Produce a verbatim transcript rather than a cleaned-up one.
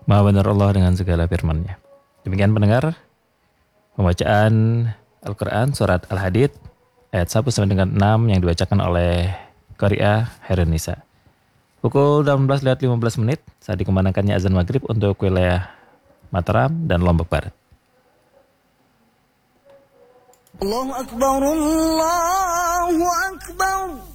Maha benar Allah dengan segala firman-Nya. Demikian pendengar, pembacaan Al-Quran Surat Al-Hadid ayat satu sampai dengan enam yang dibacakan oleh Qari'ah Hairunisa. Pukul delapan belas lewat lima belas menit saat dikumandangkannya azan maghrib untuk wilayah Mataram dan Lombok Barat. Allahu Akbar, Allahu Akbar.